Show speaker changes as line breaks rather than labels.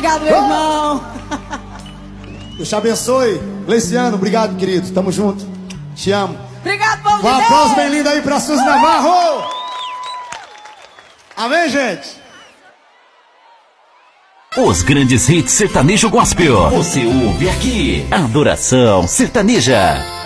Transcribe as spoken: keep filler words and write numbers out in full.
Obrigado, meu irmão.
Deus te abençoe. Gleiciano, obrigado, querido. Tamo junto. Te amo.
Obrigado, povo de
Um
Deus.
aplauso bem lindo aí pra Suzy Navarro. Amém, gente?
Os grandes hits sertanejo gospel. Você ouve aqui. Adoração Sertaneja.